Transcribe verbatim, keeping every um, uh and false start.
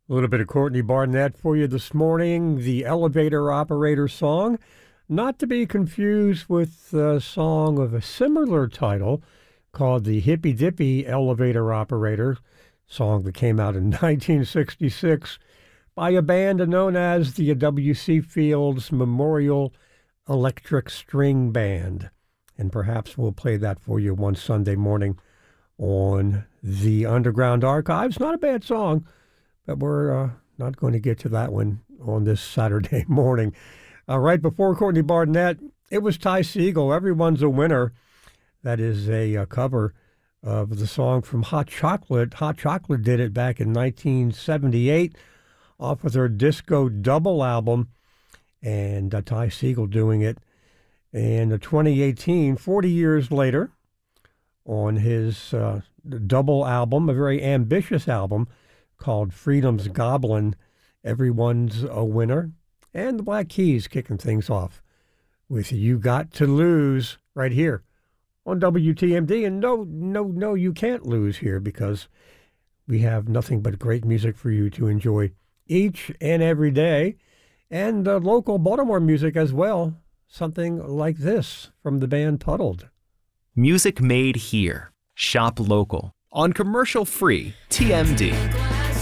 A little bit of Courtney Barnett for you this morning, the Elevator Operator song, not to be confused with a song of a similar title called the Hippy Dippy Elevator Operator, song that came out in nineteen sixty-six by a band known as the W C Fields Memorial Electric String Band. And perhaps we'll play that for you one Sunday morning on the Underground Archives. Not a bad song, but we're uh, not going to get to that one on this Saturday morning. Uh, right before Courtney Barnett, it was Ty Segall, Everyone's a Winner. That is a, a cover of the song from Hot Chocolate. Hot Chocolate did it back in nineteen seventy-eight off of their Disco Double album, and uh, Ty Segall doing it in twenty eighteen, forty years later, on his uh, double album, a very ambitious album, called Freedom's Goblin, Everyone's a Winner. And the Black Keys kicking things off with You Got to Lose right here on W T M D. And no, no, no, you can't lose here because we have nothing but great music for you to enjoy each and every day. And uh, local Baltimore music as well. Something like this from the band Puddled. Music made here. Shop local. On commercial free T M D.